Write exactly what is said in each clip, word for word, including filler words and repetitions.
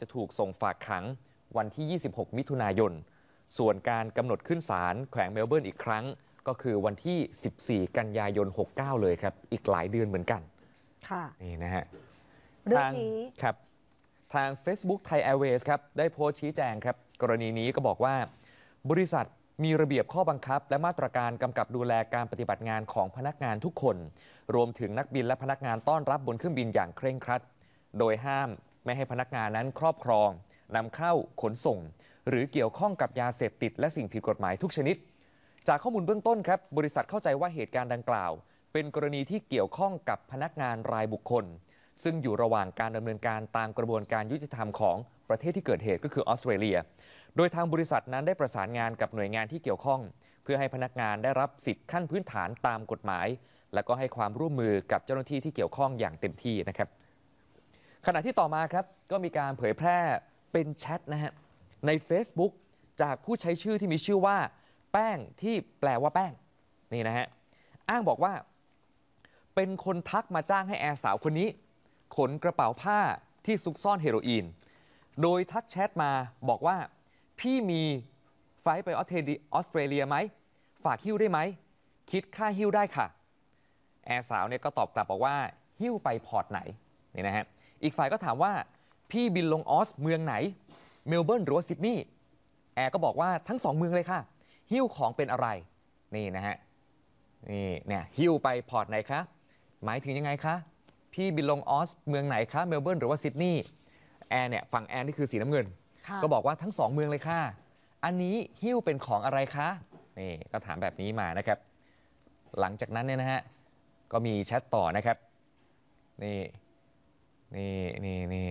จะถูกส่งฝากขังวันที่ ยี่สิบหก มิถุนายนส่วนการกำหนดขึ้นศาลแขวงเมลเบิร์นอีกครั้งก็คือวันที่ สิบสี่ กันยายน หกสิบเก้า เลยครับอีกหลายเดือนเหมือนกันค่ะนี่นะฮะเรื่องนี้ครับทาง Facebook Thai Airways ครับได้โพสต์ชี้แจงครับกรณีนี้ก็บอกว่าบริษัทมีระเบียบข้อบังคับและมาตรการกำกับดูแลการปฏิบัติงานของพนักงานทุกคนรวมถึงนักบินและพนักงานต้อนรับบนเครื่องบินอย่างเคร่งครัดโดยห้ามไม่ให้พนักงานนั้นครอบครองนำเข้าขนส่งหรือเกี่ยวข้องกับยาเสพติดและสิ่งผิดกฎหมายทุกชนิดจากข้อมูลเบื้องต้นครับบริษัทเข้าใจว่าเหตุการณ์ดังกล่าวเป็นกรณีที่เกี่ยวข้องกับพนักงานรายบุคคลซึ่งอยู่ระหว่างการดำเนินการตามกระบวนการยุติธรรมของประเทศที่เกิดเหตุก็คือออสเตรเลียโดยทางบริษัทนั้นได้ประสานงานกับหน่วยงานที่เกี่ยวข้องเพื่อให้พนักงานได้รับสิทธิขั้นพื้นฐานตามกฎหมายและก็ให้ความร่วมมือกับเจ้าหน้าที่ที่เกี่ยวข้องอย่างเต็มที่นะครับขณะที่ต่อมาครับก็มีการเผยแพร่เป็นแชทนะฮะใน Facebook จากผู้ใช้ชื่อที่มีชื่อว่าแป้งที่แปลว่าแป้งนี่นะฮะอ้างบอกว่าเป็นคนทักมาจ้างให้แอร์สาวคนนี้ขนกระเป๋าผ้าที่ซุกซ่อนเฮโรอีนโดยทักแชทมาบอกว่าพี่มีไฟล์ไปออสเตรเลียไหมฝากหิ้วได้ไหมคิดค่าหิ้วได้ค่ะแอร์สาวเนี่ยก็ตอบกลับบอกว่าหิ้วไปพอร์ตไหนนี่นะฮะอีกฝ่ายก็ถามว่าพี่บินลงออสเมืองไหนเมลเบิร์นหรือว่าซิดนีย์แอร์ก็บอกว่าทั้งสองเมืองเลยค่ะหิ้วของเป็นอะไรนี่นะฮะนี่เนี่ยหิ้วไปพอร์ตไหนคะหมายถึงยังไงคะพี่บินลงออสเมืองไหนคะเมลเบิร์นหรือว่าซิดนีย์แอร์เนี่ยฝั่งแอร์นี่คือสีน้ำเงินก็บอกว่าทั้งสองเมืองเลยค่ะอันนี้หิ้วเป็นของอะไรคะนี่ก็ถามแบบนี้มานะครับหลังจากนั้นเนี่ยนะฮะก็มีแชทต่อนะครับนี่นี่นี่นี่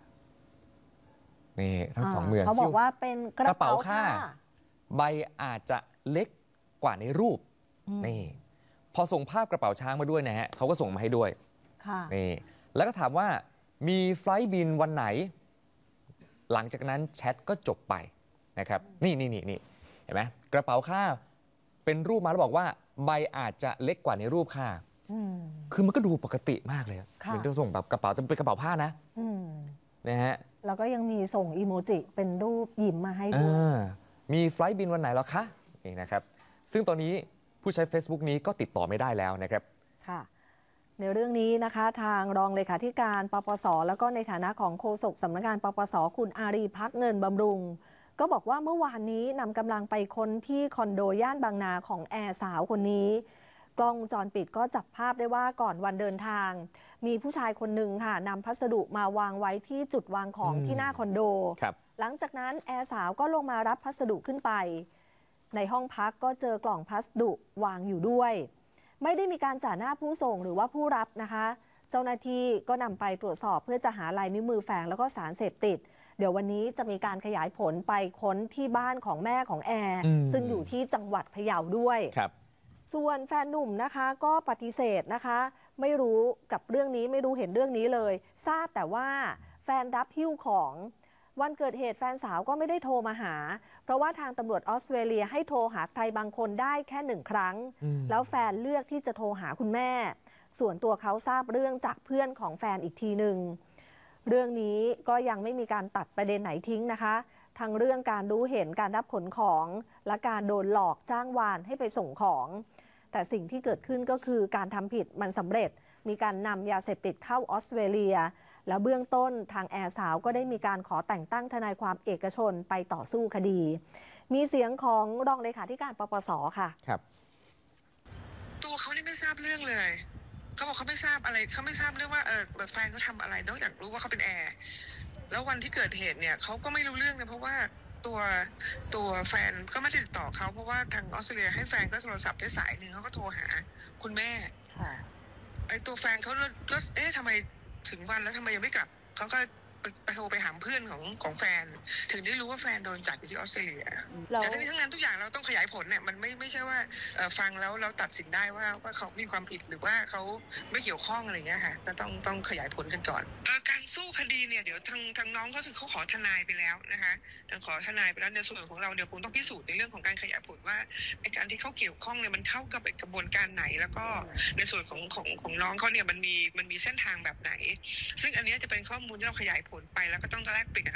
นี่ทั้งสองเมืองเขาบอกว่าเป็นกระเป๋าค่าใบอาจจะเล็กกว่าในรูปนี่พอส่งภาพกระเป๋าช้างมาด้วยนะฮะเขาก็ส่งมาให้ด้วยนี่แล้วก็ถามว่ามีไฟล์บินวันไหนหลังจากนั้นแชทก็จบไปนะครับนี่นี่นี่นี่เห็นไหมกระเป๋าค่าเป็นรูปมาแล้วบอกว่าใบอาจจะเล็กกว่าในรูปค่ะคือมันก็ดูปกติมากเลยเหมือนจะส่งแบบกระเป๋าแต่เป็นกระเป๋าผ้านะนะฮะแล้วก็ยังมีส่งอีโมจิเป็นรูปยิ้มมาให้ด้วยมีไฟล์บินวันไหนแล้วคะนี่นะครับซึ่งตอนนี้ผู้ใช้ Facebook นี้ก็ติดต่อไม่ได้แล้วนะครับค่ะในเรื่องนี้นะคะทางรองเลขาธิการปปสแล้วก็ในฐานะของโฆษกสำนักงานปปสคุณอารีพักเงินบำรุงก็บอกว่าเมื่อวานนี้นำกำลังไปค้นที่คอนโดย่านบางนาของแอร์สาวคนนี้กล้องวงจรปิดก็จับภาพได้ว่าก่อนวันเดินทางมีผู้ชายคนหนึ่งค่ะนำพัสดุมาวางไว้ที่จุดวางของที่หน้าคอนโดหลังจากนั้นแอร์สาวก็ลงมารับพัสดุขึ้นไปในห้องพักก็เจอกล่องพัสดุวางอยู่ด้วยไม่ได้มีการจ่าหน้าผู้ส่งหรือว่าผู้รับนะคะเจ้าหน้าที่ก็นำไปตรวจสอบเพื่อจะหาลายนิ้วมือแฝงแล้วก็สารเสพติดเดี๋ยววันนี้จะมีการขยายผลไปค้นที่บ้านของแม่ของแอร์ซึ่งอยู่ที่จังหวัดพะเยาด้วยส่วนแฟนหนุ่มนะคะก็ปฏิเสธนะคะไม่รู้กับเรื่องนี้ไม่รู้เห็นเรื่องนี้เลยทราบแต่ว่าแฟนรับหิ้วของวันเกิดเหตุแฟนสาวก็ไม่ได้โทรมาหาเพราะว่าทางตำรวจออสเตรเลียให้โทรหาใครบางคนได้แค่หนึ่งครั้งแล้วแฟนเลือกที่จะโทรหาคุณแม่ส่วนตัวเขาทราบเรื่องจากเพื่อนของแฟนอีกทีหนึ่งเรื่องนี้ก็ยังไม่มีการตัดประเด็นไหนทิ้งนะคะทั้งเรื่องการรู้เห็นการรับขนของและการโดนหลอกจ้างวานให้ไปส่งของแต่สิ่งที่เกิดขึ้นก็คือการทำผิดมันสำเร็จมีการนำยาเสพติดเข้าออสเตรเลียแล้วเบื้องต้นทางแอร์สาวก็ได้มีการขอแต่งตั้งทนายความเอกชนไปต่อสู้คดีมีเสียงของรองเลขาธิการปปสค่ะครับตัวเขานี่ไม่ทราบเรื่องเลยเขาบอกเขาไม่ทราบอะไรเขาไม่ทราบเรื่องว่าเออแฟนเขาทำอะไรนอกจากรู้ว่าเขาเป็นแอร์แล้ววันที่เกิดเหตุเนี่ยเขาก็ไม่รู้เรื่องนะเพราะว่าตัวตัวแฟนก็ไม่ได้ติดต่อเขาเพราะว่าทางออสเตรเลียให้แฟนก็โทรศัพท์ได้สายหนึ่งเขาก็โทรหาคุณแม่ไอตัวแฟนเขาก็เอ๊ะทำไมถึงวันแล้วทำไมยังไม่กลับเขาก็ไปโทรไปหาเพื่อนของของแฟนถึงได้รู้ว่าแฟนโดนจับอยู่ที่ออสเตรเลียแต่ทั้งนี้ทั้งนั้นทุกอย่างเราต้องขยายผลเนี่ยมันไม่ไม่ใช่ว่าฟังแล้วเราตัดสินได้ว่าว่าเขามีความผิดหรือว่าเขาไม่เกี่ยวข้องอะไรเงี้ยค่ะก็ต้องต้องขยายผลกันก่อนการสู้คดีเนี่ยเดี๋ยวทางทางน้องเขาถึงเขาขอทนายไปแล้วนะคะทางขอทนายไปแล้วในส่วนของเราเดี๋ยวคงต้องพิสูจน์ในเรื่องของการขยายผลว่าในการที่เขาเกี่ยวข้องเนี่ยมันเข้ากับกระบวนการไหนแล้วก็ในส่วนของของของน้องเขาเนี่ยมันมีมันมีเส้นทางแบบไหนซึ่งอันนี้จะเป็นข้อมูลที่เราขยายผลไปแล้วก็ต้องแลกเปลี่ยน